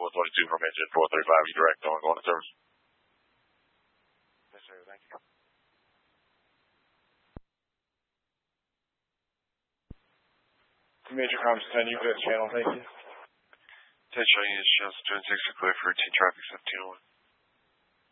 122 from engine 435, you direct on going to service. Yes, sir. Thank you. Major comms 10, you clear the channel, thank you. 10 showing you shows 26 are clear for 10 traffic 1701.